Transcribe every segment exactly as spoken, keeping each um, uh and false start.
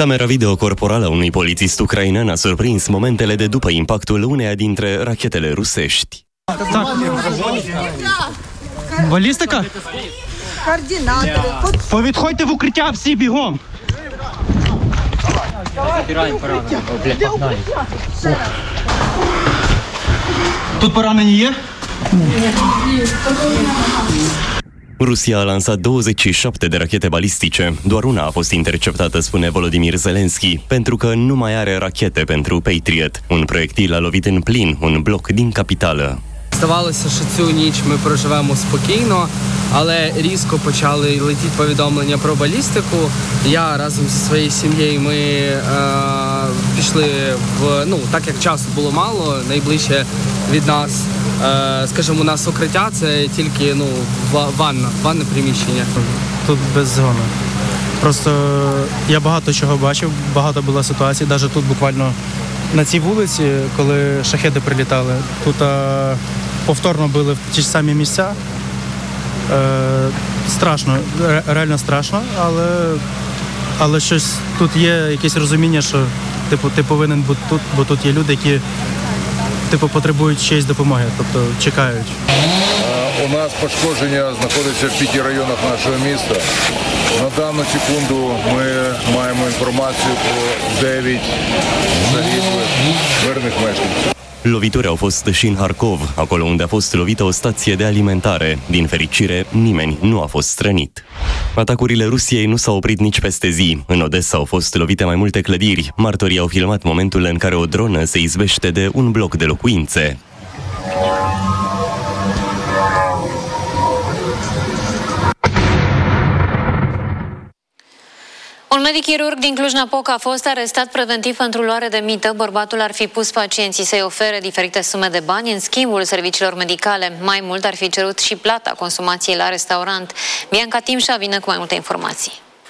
Camera video corporală a unui polițist ucrainean a surprins momentele de după impactul uneia dintre rachetele rusești. Балістика? Координатори. Повідходьте в укриття всі бігом. Тут поранені є? Rusia a lansat douăzeci și șapte de rachete balistice. Doar una a fost interceptată, spune Volodymyr Zelensky, pentru că nu mai are rachete pentru Patriot. Un proiectil a lovit în plin un bloc din capitală. Здавалося, що цю ніч ми проживемо спокійно, але різко почали летіти повідомлення про балістику. Я разом зі своєю сім'єю ми е, пішли в, ну, так як часу було мало, найближче від нас, е, скажімо, у нас укриття, це тільки, ну, ванна, ванне приміщення. Тут без зони. Просто я багато чого бачив, багато було ситуацій, навіть тут буквально на цій вулиці, коли шахеди прилітали, тут а, повторно били в ті ж самі місця. Е, страшно, ре, реально страшно, але, але щось тут є якесь розуміння, що типу, ти повинен бути тут, бо тут є люди, які типу, потребують чиєїсь допомоги, тобто чекають. У нас пошкодження знаходиться в п'яти районах нашого міста. На дану секунду ми маємо інформацію про дев'ять загиблих мирних мешканців. Lovituri au fost și în Harkov, acolo unde a fost lovită o stație de alimentare. Din fericire, nimeni nu a fost rănit. Atacurile Rusiei nu s-au oprit nici peste zi. În Odessa au fost lovite mai multe clădiri. Martorii au filmat momentul în care o dronă se izbește de un bloc de locuințe. Un medic chirurg din Cluj-Napoca a fost arestat preventiv pentru luare de mită. Bărbatul ar fi pus pacienții să-i ofere diferite sume de bani în schimbul serviciilor medicale. Mai mult ar fi cerut și plata consumației la restaurant. Bianca Timșa vine cu mai multe informații.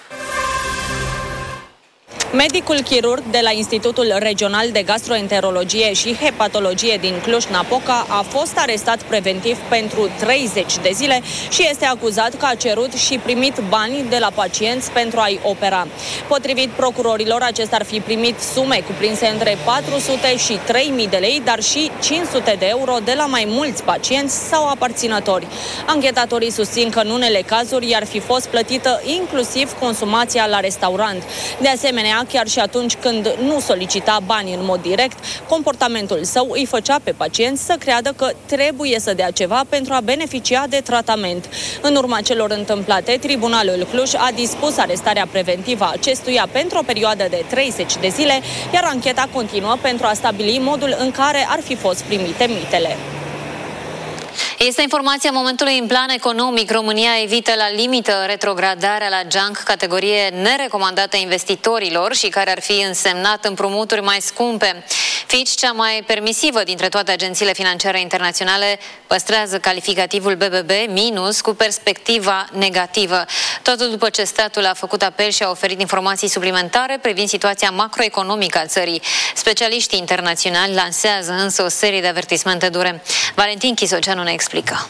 Medicul chirurg de la Institutul Regional de Gastroenterologie și Hepatologie din Cluj-Napoca a fost arestat preventiv pentru treizeci de zile și este acuzat că a cerut și primit bani de la pacienți pentru a-i opera. Potrivit procurorilor, acesta ar fi primit sume cuprinse între patru sute și trei mii de lei, dar și cinci sute de euro de la mai mulți pacienți sau aparținători. Anchetatorii susțin că în unele cazuri i-ar fi fost plătită inclusiv consumația la restaurant. De asemenea, chiar și atunci când nu solicita bani în mod direct, comportamentul său îi făcea pe pacienți să creadă că trebuie să dea ceva pentru a beneficia de tratament. În urma celor întâmplate, Tribunalul Cluj a dispus arestarea preventivă a acestuia pentru o perioadă de treizeci de zile, iar ancheta continuă pentru a stabili modul în care ar fi fost primite mitele. Este informația momentului în plan economic. România evită la limită retrogradarea la junk, categorie nerecomandată investitorilor și care ar fi însemnat împrumuturi mai scumpe. Fitch, cea mai permisivă dintre toate agențiile financiare internaționale, păstrează calificativul B B B minus cu perspectiva negativă. Totul după ce statul a făcut apel și a oferit informații suplimentare privind situația macroeconomică a țării. Specialiștii internaționali lansează însă o serie de avertismente dure. Valentin Chisoceanu ne explică.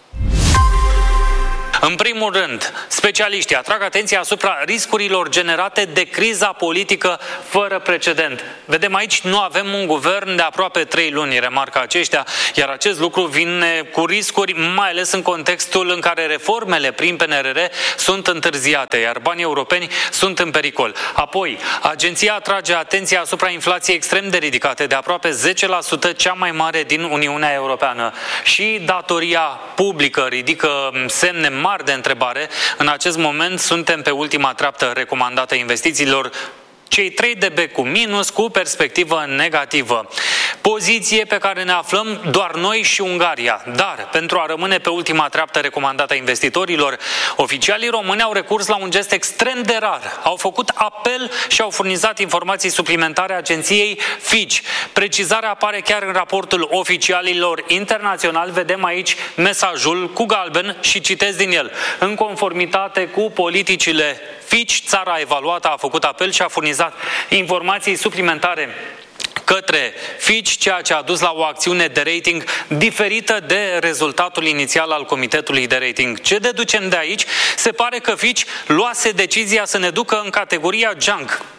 În primul rând, specialiștii atrag atenția asupra riscurilor generate de criza politică fără precedent. Vedem aici, nu avem un guvern de aproape trei luni, remarcă aceștia, iar acest lucru vine cu riscuri, mai ales în contextul în care reformele prin P N R R sunt întârziate, iar banii europeni sunt în pericol. Apoi, agenția atrage atenția asupra inflației extrem de ridicate, de aproape zece la sută, cea mai mare din Uniunea Europeană. Și datoria publică ridică semne mari de întrebare. În acest moment suntem pe ultima treaptă recomandată investițiilor, cei trei de B cu minus, cu perspectivă negativă. Poziție pe care ne aflăm doar noi și Ungaria. Dar, pentru a rămâne pe ultima treaptă recomandată a investitorilor, oficialii români au recurs la un gest extrem de rar. Au făcut apel și au furnizat informații suplimentare agenției Fitch. Precizarea apare chiar în raportul oficialilor internaționali. Vedem aici mesajul cu galben și citesc din el. În conformitate cu politicile Fitch, țara evaluată a făcut apel și a furnizat informații suplimentare către Fitch, ceea ce a dus la o acțiune de rating diferită de rezultatul inițial al comitetului de rating. Ce deducem de aici? Se pare că Fitch luase decizia să ne ducă în categoria junk.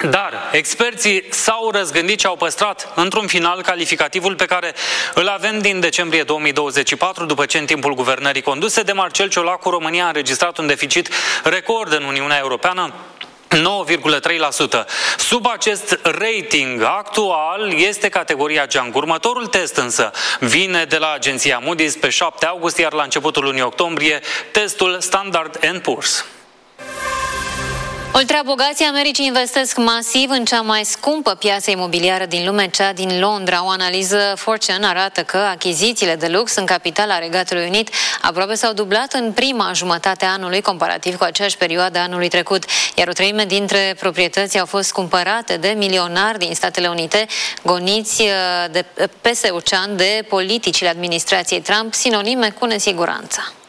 Dar experții s-au răzgândit și au păstrat într-un final calificativul pe care îl avem din decembrie două mii douăzeci și patru, după ce în timpul guvernării conduse de Marcel Ciolacu, România a înregistrat un deficit record în Uniunea Europeană, nouă virgulă trei la sută. Sub acest rating actual este categoria junk. Următorul test însă vine de la agenția Moody's pe șapte august, iar la începutul lunii octombrie testul Standard and Poor's. Ultrabogații Americii investesc masiv în cea mai scumpă piață imobiliară din lume, cea din Londra. O analiză Fortune arată că achizițiile de lux în capitala Regatului Unit aproape s-au dublat în prima jumătate a anului, comparativ cu aceeași perioadă a anului trecut, iar o treime dintre proprietăți au fost cumpărate de milionari din Statele Unite, goniți de peste ocean de politicile administrației Trump, sinonime cu nesiguranța.